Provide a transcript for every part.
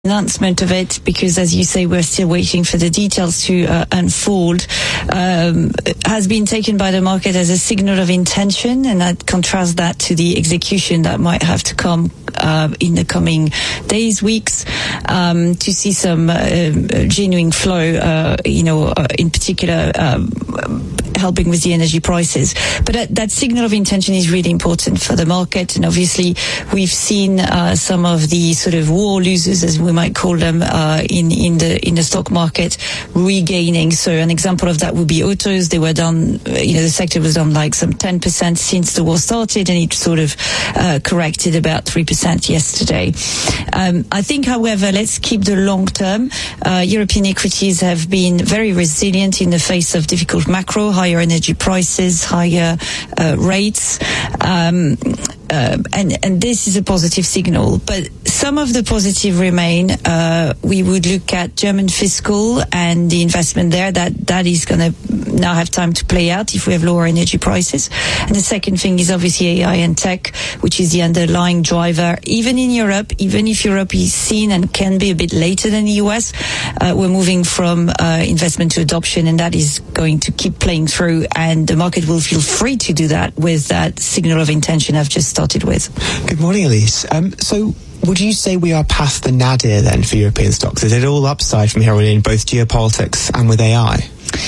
announcement of it, because as you say, we're still waiting for the details to unfold, has been taken by the market as a signal of intention, and I'd contrast that to the execution that might have to come in the coming days, weeks, to see some genuine flow, in particular helping with the energy prices. But that signal of intention is really important for the market, and obviously we've seen some of the sort of war losers, as we might call them, in the stock market regaining. So an example of that would be autos. They were down, the sector was down like some 10% since the war started, and it sort of corrected about 3% yesterday. I think, however, let's keep the long term. European equities have been very resilient in the face of difficult macro, higher energy prices, higher rates. And this is a positive signal. But some of the positive remain. We would look at German fiscal and the investment there. That is going to now have time to play out if we have lower energy prices. And the second thing is obviously AI and tech, which is the underlying driver. Even in Europe, even if Europe is seen and can be a bit later than the US, we're moving from investment to adoption, and that is going to keep playing through. And the market will feel free to do that with that signal of intention I've just started with. Good morning, Elise. So would you say we are past the nadir then for European stocks? Is it all upside from here on in, both geopolitics and with AI?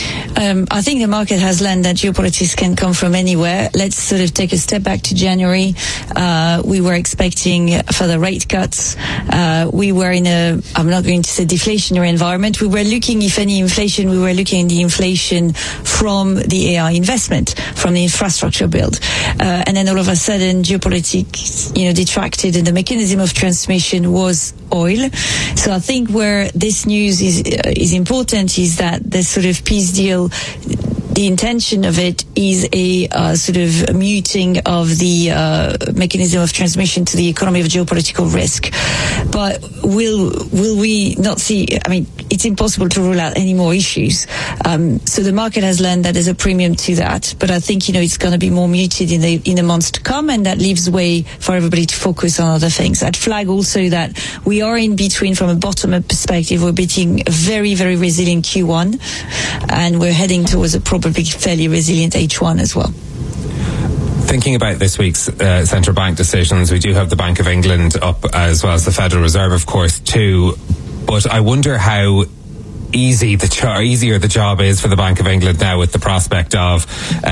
I think the market has learned that geopolitics can come from anywhere. Let's sort of take a step back to January. We were expecting further rate cuts. We were in I'm not going to say deflationary environment. We were looking, if any inflation, we were looking at the inflation from the AI investment, from the infrastructure build. And then all of a sudden, geopolitics, detracted, and the mechanism of transmission was oil. So I think where this news is important is that the sort of peace deal, the intention of it is a sort of muting of the mechanism of transmission to the economy of geopolitical risk. But will we not see? I mean, it's impossible to rule out any more issues. So the market has learned that there's a premium to that. But I think it's going to be more muted in the months to come, and that leaves way for everybody to focus on other things. I'd flag also that we are in between from a bottom-up perspective. We're beating a very, very resilient Q1, and we're heading towards a probably fairly resilient H1 as well. Thinking about this week's central bank decisions, we do have the Bank of England up, as well as the Federal Reserve, of course, too. But I wonder how easier the job is for the Bank of England now, with the prospect of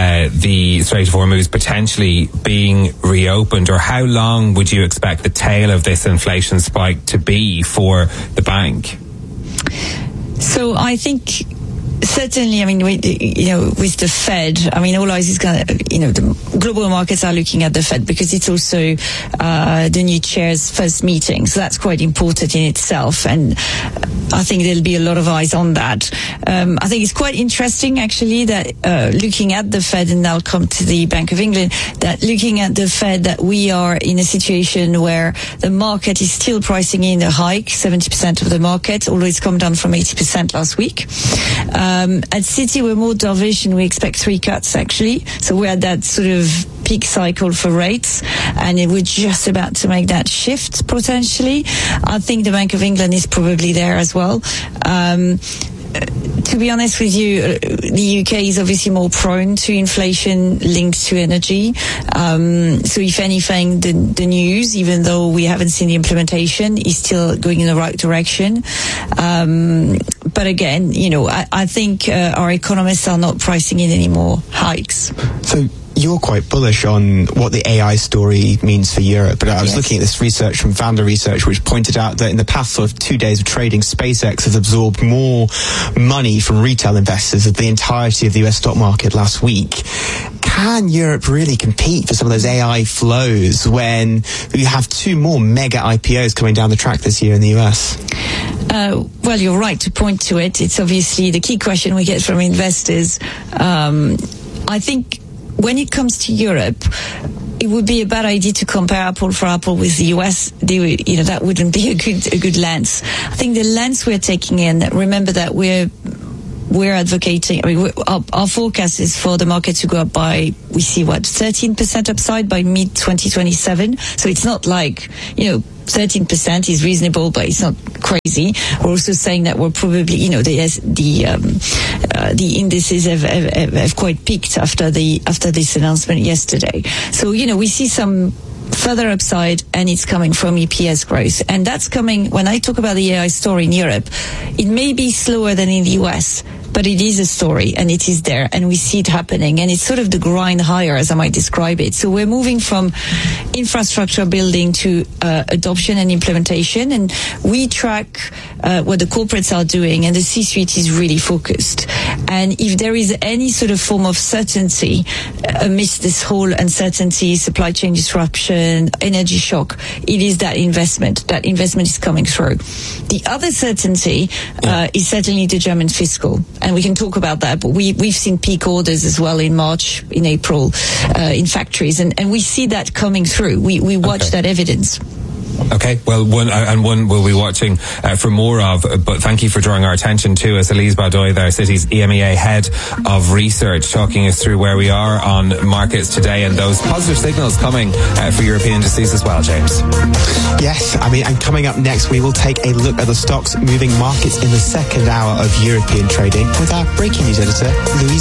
the Strait of Hormuz potentially being reopened. Or how long would you expect the tail of this inflation spike to be for the bank? So I think certainly, with the Fed, all eyes is going to, the global markets are looking at the Fed because it's also the new chair's first meeting. So that's quite important in itself. And I think there'll be a lot of eyes on that. I think it's quite interesting, actually, that looking at the Fed, and I'll come to the Bank of England, that looking at the Fed, that we are in a situation where the market is still pricing in a hike, 70% of the market, although it's come down from 80% last week. At Citi, we're more dovish, and we expect 3 cuts, actually. So we're at that sort of peak cycle for rates, and we're just about to make that shift, potentially. I think the Bank of England is probably there as well. To be honest with you, the UK is obviously more prone to inflation linked to energy. So if anything, the news, even though we haven't seen the implementation, is still going in the right direction. But again, I think our economists are not pricing in any more hikes. So you're quite bullish on what the AI story means for Europe. But I was looking at this research from Vanda Research, which pointed out that in the past sort of 2 days of trading, SpaceX has absorbed more money from retail investors of the entirety of the US stock market last week. Can Europe really compete for some of those AI flows when we have 2 more mega IPOs coming down the track this year in the US? Well, you're right to point to it. It's obviously the key question we get from investors. I think when it comes to Europe, it would be a bad idea to compare apple for apple with the US. That wouldn't be a good lens. I think the lens we're taking in, remember that we're we're advocating, our forecast is for the market to go up by, we see 13% upside by mid 2027. So it's not like, 13% is reasonable, but it's not crazy. We're also saying that we're probably, the indices have quite peaked after this announcement yesterday. So, we see some further upside, and it's coming from EPS growth. And that's coming, when I talk about the AI story in Europe, it may be slower than in the US, but it is a story, and it is there, and we see it happening, and it's sort of the grind higher, as I might describe it. So we're moving from infrastructure building to adoption and implementation, and we track what the corporates are doing, and the C-suite is really focused. And if there is any sort of form of certainty amidst this whole uncertainty, supply chain disruption, energy shock, it is that investment. That investment is coming through. The other certainty is certainly the German fiscal. And we can talk about that, but we've seen peak orders as well in March, in April, in factories, and we see that coming through. We watch that evidence. Okay, well, one we'll be watching for more of, but thank you for drawing our attention to us. Elise Baudoy there, Citi's EMEA Head of Research, talking us through where we are on markets today and those positive signals coming for European indices as well, James. Yes, and coming up next, we will take a look at the stocks moving markets in the second hour of European trading with our breaking news editor, Louise